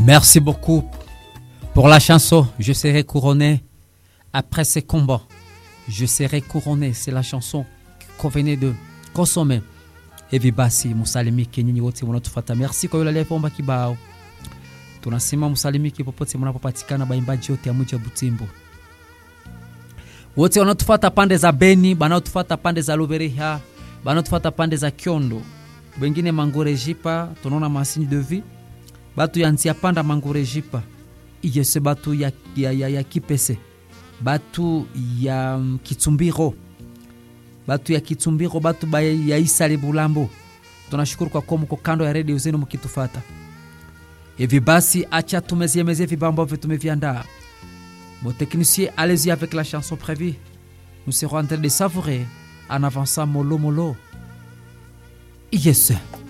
Merci beaucoup pour la chanson. Je serai couronné après ces combats. Je serai couronné. C'est la chanson qu'on venait de consommer. Hivi basi msalimike nyinyi wote mnatufuata. Merci kwa yule aliyepomba kibao. Tunasema msalimike popote mnapopatikana, baimbaji wote ya mji wa Butembo. Wote wanatufuata pande za Beni, banatufuata pande za Luberiha, banatufuata pande za Kyondo. Wengine Mangore Jipa, tunaona masini de vie. Batu ya Ntia Panda Mangore Jipa. Iyese batu ya Kipese. Batu ya Kitumbiro. Batu ya Kitumbiro, batu ya Isale Bulambo. Tunashukuru kwa kuwa mko kando ya radio zenu mkitufuata. Hivi basi acha tumeziemeze vibamba ambavyo tumeviandaa. Mon technicien, allez-y avec la chanson prévue. Nous serons en train de savourer en avançant mollo mollo. Yes.